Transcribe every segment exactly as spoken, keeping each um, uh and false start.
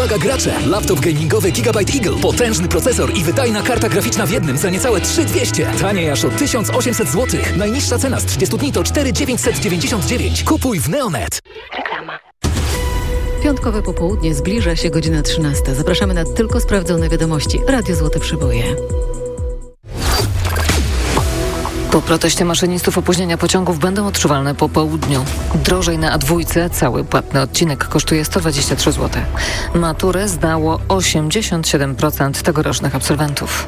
Uwaga gracze! Laptop gamingowy Gigabyte Eagle. Potężny procesor i wydajna karta graficzna w jednym za niecałe trzy tysiące dwieście. Taniej aż o tysiąc osiemset złotych. Najniższa cena z trzydziestu dni to cztery tysiące dziewięćset dziewięćdziesiąt dziewięć. Kupuj w Neonet. Reklama. Piątkowe popołudnie, zbliża się godzina trzynasta. Zapraszamy na tylko sprawdzone wiadomości. Radio Złote Przeboje. Po proteście maszynistów opóźnienia pociągów będą odczuwalne po południu. Drożej na A dwa, cały płatny odcinek kosztuje sto dwadzieścia trzy złote. Maturę zdało osiemdziesiąt siedem procent tegorocznych absolwentów.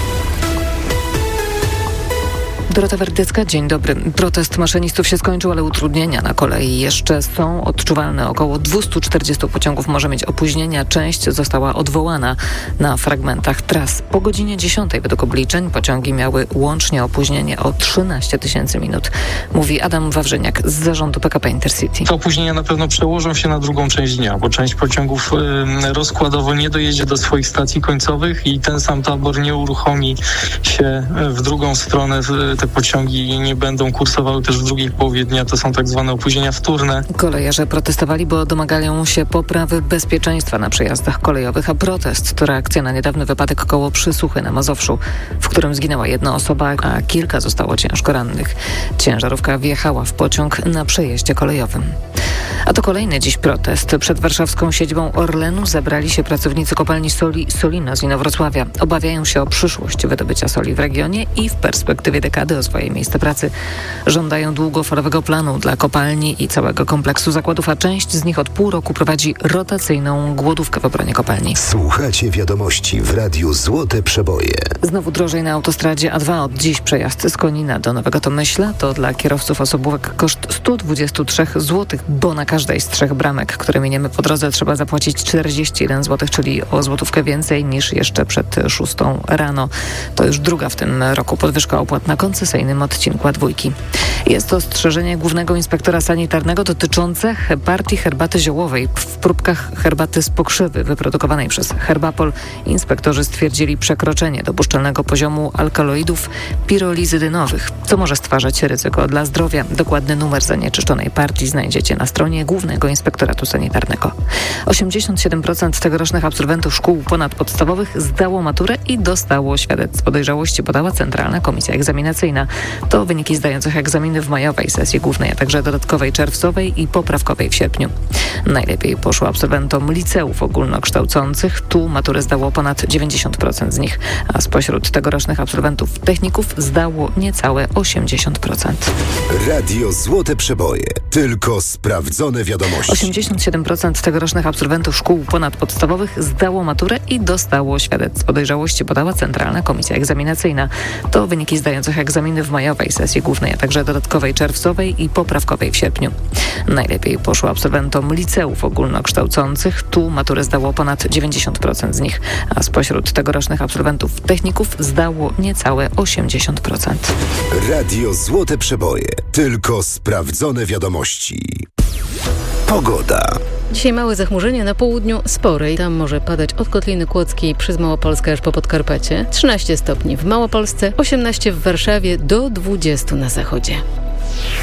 Dorota Werdycka, dzień dobry. Protest maszynistów się skończył, ale utrudnienia na kolei jeszcze są odczuwalne. Około dwieście czterdzieści pociągów może mieć opóźnienia. Część została odwołana na fragmentach tras. Po godzinie dziesiątej według obliczeń pociągi miały łącznie opóźnienie o trzynaście tysięcy minut. Mówi Adam Wawrzyniak z zarządu P K P Intercity. Te opóźnienia na pewno przełożą się na drugą część dnia, bo część pociągów y, rozkładowo nie dojedzie do swoich stacji końcowych i ten sam tabor nie uruchomi się w drugą stronę. Te pociągi nie będą kursowały też w drugiej połowie dnia. To są tak zwane opóźnienia wtórne. Kolejarze protestowali, bo domagają się poprawy bezpieczeństwa na przejazdach kolejowych, a protest to reakcja na niedawny wypadek koło Przysuchy na Mazowszu, w którym zginęła jedna osoba, a kilka zostało ciężko rannych. Ciężarówka wjechała w pociąg na przejeździe kolejowym. A to kolejny dziś protest. Przed warszawską siedzibą Orlenu zebrali się pracownicy kopalni soli Solina z Inowrocławia. Obawiają się o przyszłość wydobycia soli w regionie i w perspektywie dekady o swoje miejsce pracy. Żądają długofalowego planu dla kopalni i całego kompleksu zakładów, a część z nich od pół roku prowadzi rotacyjną głodówkę w obronie kopalni. Słuchacie wiadomości w Radiu Złote Przeboje. Znowu drożej na autostradzie A dwa. Od dziś przejazd z Konina do Nowego Tomyśla to dla kierowców osobówek koszt sto dwadzieścia trzy złotych, bo na każdej z trzech bramek, które miniemy po drodze, trzeba zapłacić czterdzieści jeden złotych, czyli o złotówkę więcej niż jeszcze przed szóstą rano. To już druga w tym roku podwyżka opłat na koncesyjnym odcinku A dwa. Jest to ostrzeżenie głównego inspektora sanitarnego dotyczące partii herbaty ziołowej. W próbkach herbaty z pokrzywy wyprodukowanej przez Herbapol inspektorzy stwierdzili przekroczenie dopuszczalnego poziomu alkaloidów pirolizydynowych, co może stwarzać ryzyko dla zdrowia. Dokładny numer zanieczyszczonej partii znajdziecie na stronie Głównego Inspektoratu Sanitarnego. osiemdziesiąt siedem procent tegorocznych absolwentów szkół ponadpodstawowych zdało maturę i dostało świadectwo dojrzałości, podała Centralna Komisja Egzaminacyjna. To wyniki zdających egzaminy w majowej sesji głównej, a także dodatkowej czerwcowej i poprawkowej w sierpniu. Najlepiej poszło absolwentom liceów ogólnokształcących. Tu maturę zdało ponad dziewięćdziesiąt procent z nich, a spośród tegorocznych absolwentów techników zdało niecałe osiemdziesiąt procent. Radio Złote Przeboje. Tylko sprawdzone wiadomości. osiemdziesiąt siedem procent tegorocznych absolwentów szkół ponadpodstawowych zdało maturę i dostało świadectwo dojrzałości, podała Centralna Komisja Egzaminacyjna. To wyniki zdających egzaminy w majowej sesji głównej, a także dodatkowej czerwcowej i poprawkowej w sierpniu. Najlepiej poszło absolwentom liceów ogólnokształcących. Tu maturę zdało ponad dziewięćdziesiąt procent z nich, a spośród tegorocznych absolwentów techników zdało niecałe osiemdziesiąt procent. Radio Złote Przeboje. Tylko sprawdzone wiadomości. Pogoda. Dzisiaj małe zachmurzenie, na południu spore i tam może padać od Kotliny Kłodzkiej przez Małopolskę aż po Podkarpacie. trzynaście stopni w Małopolsce, osiemnaście w Warszawie, do dwudziestu na zachodzie.